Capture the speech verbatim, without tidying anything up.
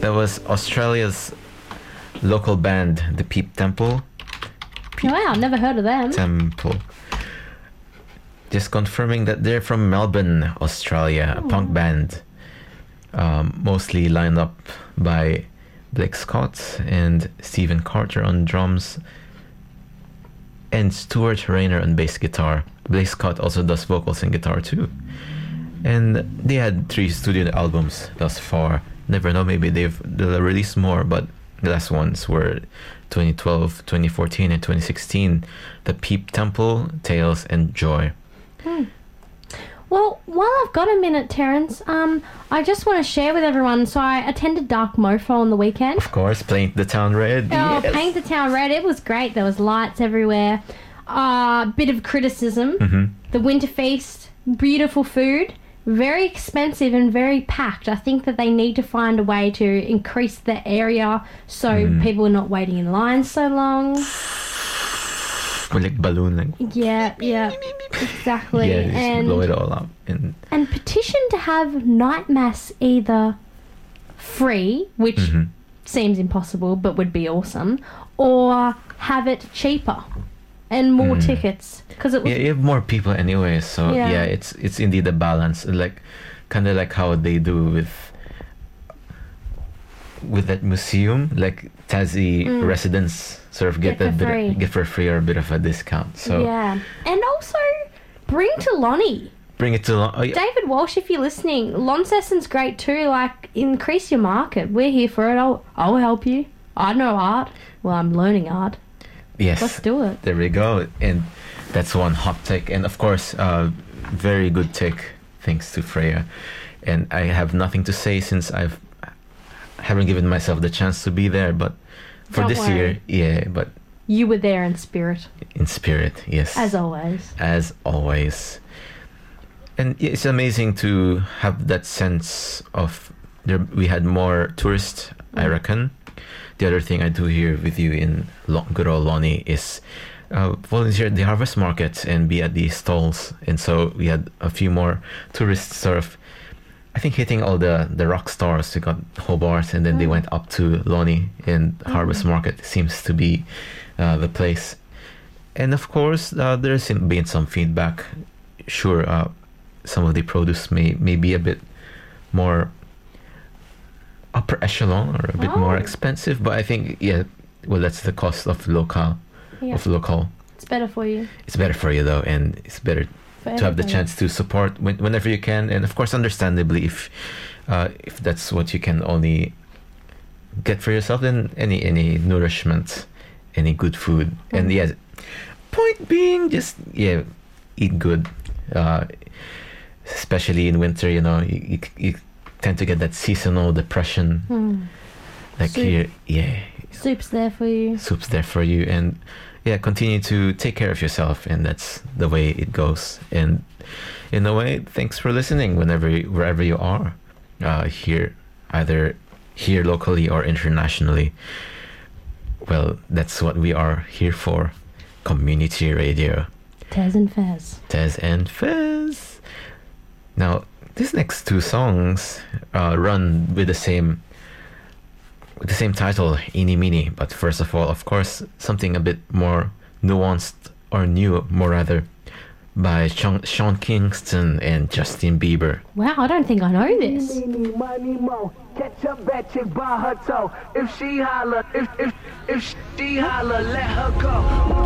That was Australia's local band, the Peep Temple. Peep Wow, never heard of them. Temple. Just confirming that they're from Melbourne, Australia, Oh. a punk band. Um, mostly lined up by Blake Scott and Stephen Carter on drums and Stuart Rayner on bass guitar. Blake Scott also does vocals and guitar too. And they had three studio albums thus far. Never know, maybe they've they'll release more, but the last ones were twenty twelve, twenty fourteen, and twenty sixteen. The Peep Temple, Tales, and Joy. Hmm. Well, while I've got a minute, Terence, um, I just want to share with everyone. So I attended Dark Mofo on the weekend. Of course, Paint the Town Red. Oh, yes. Paint the Town Red. It was great. There was lights everywhere. A uh, bit of criticism. Mm-hmm. The Winter Feast, beautiful food. Very expensive and very packed. I think that they need to find a way to increase the area so Mm. people are not waiting in lines so long. Like balloon, like Yeah, yeah, exactly. yeah, just and blow it all up. And and petition to have night mass either free, which Mhm. seems impossible but would be awesome, or have it cheaper and more Mm. tickets because it was yeah, you have more people anyway, so Yeah. yeah, it's it's indeed a balance, like kind of like how they do with with that museum, like Tassie Mm. residents sort of get, Get a for bit free. of, get for free or a bit of a discount. So yeah, and also bring to Lonnie. bring it to Lon- oh, yeah. David Walsh, if you're listening, Launceston's great too. Like, increase your market. We're here for it. I'll, I'll help you. I know art. Well, I'm learning art. Yes, Let's do it. there we go. And that's one hot take, and of course, uh, very good take thanks to Freya. And I have nothing to say since I've haven't given myself the chance to be there, but for Don't this worry. year, yeah, but You were there in spirit, in spirit, yes, as always. as always. And yeah, it's amazing to have that sense of there. We had more tourists, I Mm. reckon. The other thing I do here with you in Lo- good old Lonnie is uh, volunteer at the harvest market and be at the stalls. And so we had a few more tourists sort of, I think, hitting all the, the rock stars. We got Hobart, and then they Mm. went up to Lonnie, and harvest Mm. market seems to be uh, the place. And of course, uh, there's been some feedback. Sure, uh, some of the produce may, may be a bit more upper echelon or a bit more Oh. expensive, but I think, yeah, well, that's the cost of local. Yeah, Of local. it's better for you. It's better for you though, and it's better For to have the everybody. chance to support when, whenever you can, and of course, understandably, if uh, if that's what you can only get for yourself, then any any nourishment, any good food, and Mm. yeah, point being, just yeah, eat good, uh, especially in winter. You know, you, you, you tend to get that seasonal depression, Hmm. like Soup. here, yeah, Soup's there for you. soup's there for you, and yeah, continue to take care of yourself, and that's the way it goes. And in a way, thanks for listening whenever wherever you are, uh, here, either here locally or internationally. Well, that's what we are here for. Community radio. Tez and Fez. Tez and Fez. Now, these next two songs uh, run with the same with the same title, Eeny Meeny. But first of all, of course, something a bit more nuanced, or new, more rather, by Sean, Sean Kingston and Justin Bieber. Wow, I don't think I know this. Meeny, money, mo. Catch up that chick by her toe. If she holler, if if if she holler, let her go.